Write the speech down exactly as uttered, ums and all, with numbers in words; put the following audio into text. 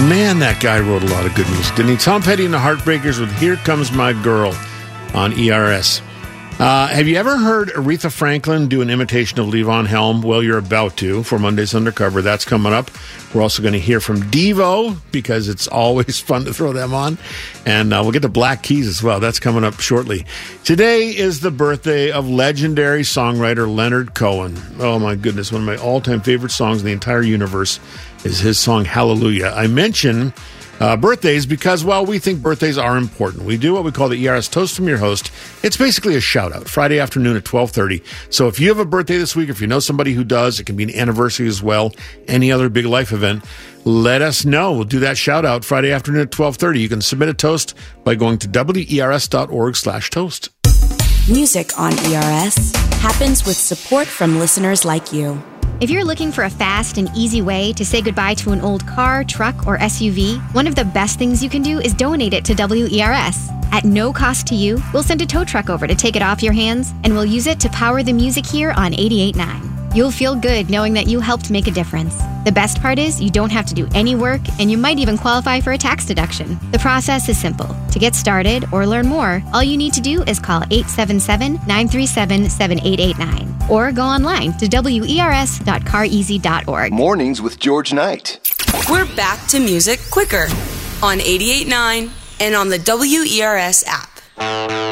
Man, that guy wrote a lot of good music, didn't he? Tom Petty and the Heartbreakers with Here Comes My Girl on E R S. Uh, have you ever heard Aretha Franklin do an imitation of Levon Helm? Well, you're about to for Monday's Undercover. That's coming up. We're also going to hear from Devo, because it's always fun to throw them on. And uh, we'll get to Black Keys as well. That's coming up shortly. Today is the birthday of legendary songwriter Leonard Cohen. Oh, my goodness. One of my all-time favorite songs in the entire universe is his song Hallelujah. I mention Uh, birthdays because, well, we think birthdays are important. We do what we call the E R S Toast from Your Host. It's basically a shout-out, Friday afternoon at twelve thirty. So if you have a birthday this week, if you know somebody who does, it can be an anniversary as well, any other big life event, let us know. We'll do that shout-out Friday afternoon at twelve thirty. You can submit a toast by going to W E R S dot org slash toast. Music on E R S happens with support from listeners like you. If you're looking for a fast and easy way to say goodbye to an old car, truck, or S U V, one of the best things you can do is donate it to W E R S. At no cost to you, we'll send a tow truck over to take it off your hands, and we'll use it to power the music here on eighty-eight point nine. You'll feel good knowing that you helped make a difference. The best part is you don't have to do any work, and you might even qualify for a tax deduction. The process is simple. To get started or learn more, all you need to do is call eight seven seven, nine three seven, seven eight eight nine or go online to W E R S dot car easy dot org. Mornings with George Knight. We're back to music quicker on eighty-eight point nine and on the W E R S app.